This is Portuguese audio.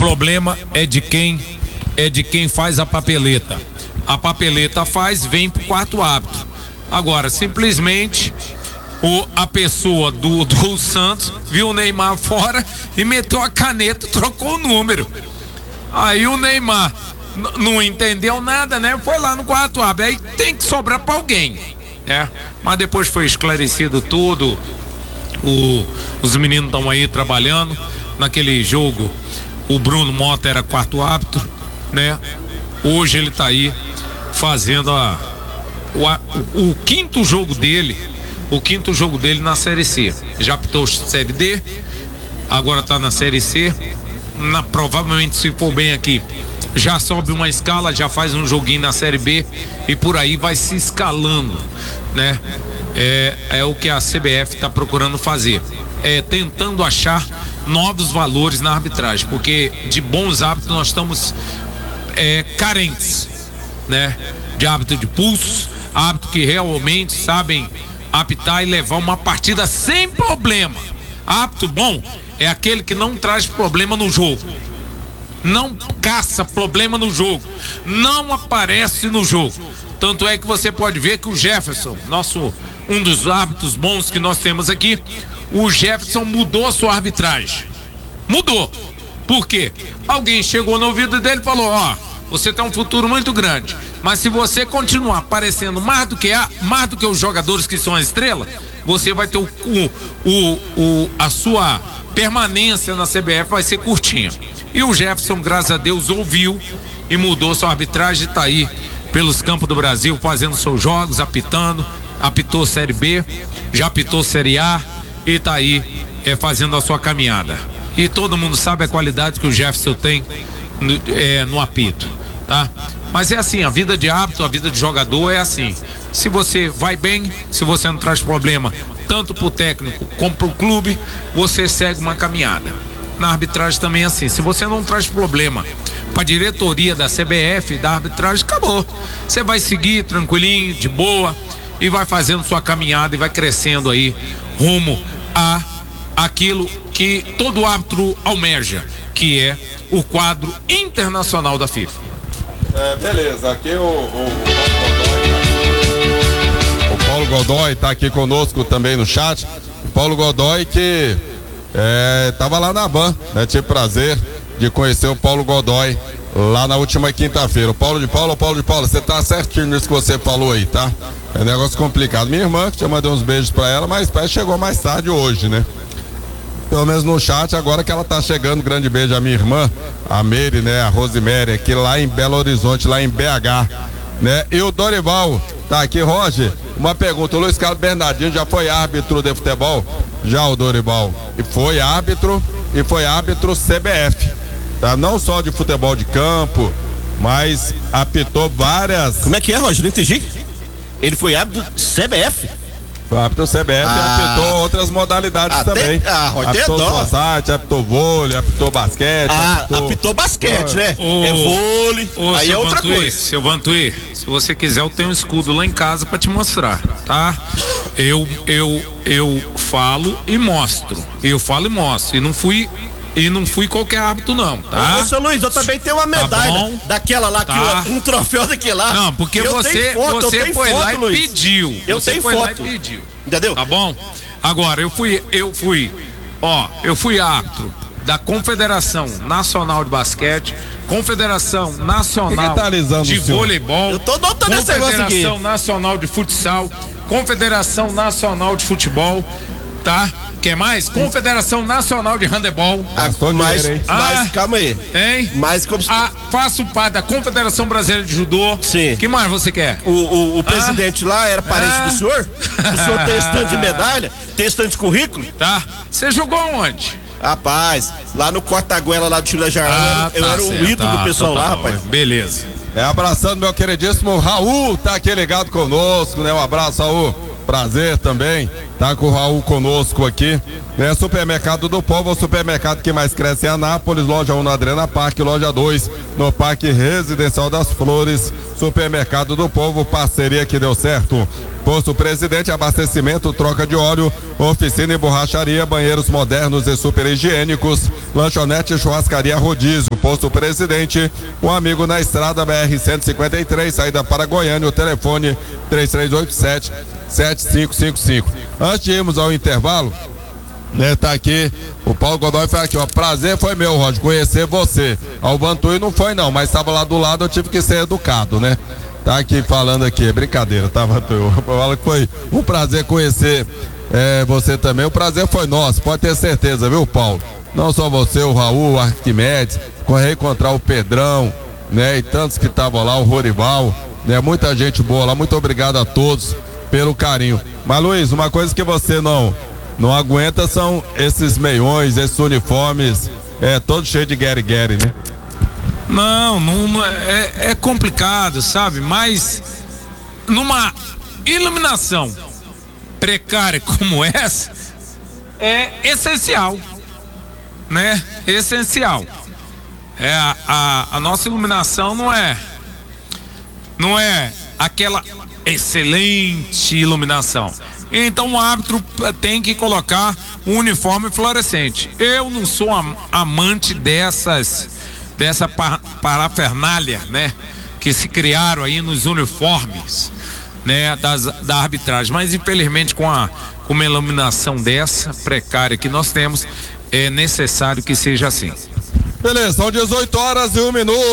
problema é de quem faz a papeleta. A papeleta vem pro quarto árbitro. Agora, simplesmente a pessoa do Santos viu o Neymar fora e meteu a caneta, trocou o número. Aí o Neymar não entendeu nada, né? Foi lá no quarto árbitro. Aí tem que sobrar pra alguém, né? Mas depois foi esclarecido tudo. Os meninos estão aí trabalhando. Naquele jogo, o Bruno Mota era quarto árbitro, né? Hoje ele tá aí fazendo o quinto jogo dele. O quinto jogo dele na Série C. Já apitou Série D, agora tá na Série C. Provavelmente, se for bem aqui, já sobe uma escala, já faz um joguinho na Série B e por aí vai se escalando, né? É o que a CBF está procurando fazer, tentando achar novos valores na arbitragem, porque de bons árbitros nós estamos carentes, né? De árbitro de pulso, árbitro que realmente sabem apitar e levar uma partida sem problema. Árbitro bom é aquele que não traz problema no jogo, não caça problema no jogo, não aparece no jogo. Tanto é que você pode ver que o Jefferson, um dos árbitros bons que nós temos aqui, o Jefferson mudou a sua arbitragem. Mudou. Por quê? Alguém chegou no ouvido dele e falou: você tem um futuro muito grande, mas se você continuar aparecendo mais do que os jogadores que são a estrela, você vai ter a sua permanência na CBF vai ser curtinha. E o Jefferson, graças a Deus, ouviu e mudou sua arbitragem, está aí pelos campos do Brasil fazendo seus jogos, apitando. Apitou Série B, já apitou Série A e está aí fazendo a sua caminhada. E todo mundo sabe a qualidade que o Jefferson tem no apito, tá? Mas é assim, a vida de árbitro, a vida de jogador é assim. Se você vai bem, se você não traz problema tanto pro técnico como pro clube, você segue uma caminhada. Na arbitragem também é assim, se você não traz problema pra diretoria da CBF, da arbitragem, acabou. Você vai seguir tranquilinho, de boa, e vai fazendo sua caminhada e vai crescendo aí rumo a aquilo que todo árbitro almeja, que é o quadro internacional da FIFA. Beleza, aqui o Paulo Godoy tá aqui conosco também no chat. O Paulo Godoy que tava lá na Ban, né? Tive prazer de conhecer o Paulo Godoy lá na última quinta-feira. O Paulo de Paula, você tá certinho nisso que você falou aí, tá? É negócio complicado. Minha irmã, que eu mandei uns beijos pra ela, mas chegou mais tarde hoje, né? Pelo menos no chat, agora que ela tá chegando, grande beijo à minha irmã, a Meire, né? A Rosemary, aqui lá em Belo Horizonte, lá em BH, né? E o Dorival tá aqui. Roger, uma pergunta: o Luiz Carlos Bernardino já foi árbitro de futebol? Já o Dorival. E foi árbitro CBF, tá? Não só de futebol de campo, mas apitou várias... Como é que é, Roger? Não entendi. Ele foi árbitro CBF? Foi árbitro CBF e apitou outras modalidades também. Apitou society, apitou vôlei, apitou basquete. Apitou basquete, né? Vôlei, aí é outra coisa. Seu Vantuí, se você quiser, eu tenho um escudo lá em casa pra te mostrar, tá? Eu falo e mostro. E não fui qualquer árbitro, não, tá? Ô, seu Luiz, eu também tenho uma medalha daquela lá, um troféu daquele lá. Não, porque você foi lá e pediu. Eu tenho foto. Entendeu? Tá bom? Agora, eu fui árbitro da Confederação Nacional de Basquete, Confederação Nacional de Voleibol, eu tô notando esse negócio aqui. Confederação Nacional de Futsal, Confederação Nacional de Futebol, tá? Quer mais? Confederação Nacional de Handebol. Mas calma aí. Hein? Faço parte da Confederação Brasileira de Judô. Sim. Que mais você quer? O presidente lá era parente do senhor? O senhor tem estande de medalha? Tem estande de currículo? Tá. Você jogou onde? Rapaz, lá no Cortaguela, lá do Chile Jardim, eu era o ídolo do pessoal lá, rapaz. Beleza. Abraçando meu queridíssimo Raul, tá aqui ligado conosco, né? Um abraço, Raul. Prazer também tá com o Raul conosco aqui, né? Supermercado do Povo, o supermercado que mais cresce em Anápolis, loja 1 na Adriana Parque, loja 2 no Parque Residencial das Flores, Supermercado do Povo, parceria que deu certo. Posto Presidente, abastecimento, troca de óleo, oficina e borracharia, banheiros modernos e super higiênicos, lanchonete, churrascaria, rodízio. Posto Presidente, um amigo na estrada BR-153, saída para Goiânia, o telefone 3387-7555. Antes de irmos ao intervalo, né, tá aqui, o Paulo Godoy foi aqui, ó, prazer foi meu, Roger, conhecer você. Ao Bantui não foi não, mas estava lá do lado, eu tive que ser educado, né? Tá aqui falando aqui, é brincadeira, tá, Bantui? Eu falo que foi um prazer conhecer você também, o prazer foi nosso, pode ter certeza, viu, Paulo? Não só você, o Raul, o Arquimedes, reencontrar o Pedrão, né, e tantos que estavam lá, o Rorival, né, muita gente boa lá, muito obrigado a todos pelo carinho. Mas, Luiz, uma coisa que você não aguenta são esses meiões, esses uniformes, todos cheios de guere-guere, né? Não, é complicado, sabe? Mas numa iluminação precária como essa, é essencial, né? Essencial. A nossa iluminação não é aquela excelente iluminação. Então o árbitro tem que colocar um uniforme fluorescente. Eu não sou amante dessa parafernália, né, que se criaram aí nos uniformes, né, da arbitragem, mas infelizmente com uma iluminação dessa precária que nós temos, é necessário que seja assim. Beleza, são 18 horas e 1 minuto.